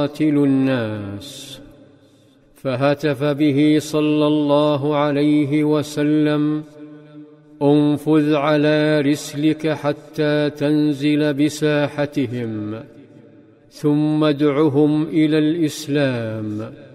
قاتل الناس، فهتف به صلى الله عليه وسلم: انفذ على رسلك حتى تنزل بساحتهم، ثم ادعهم إلى الإسلام.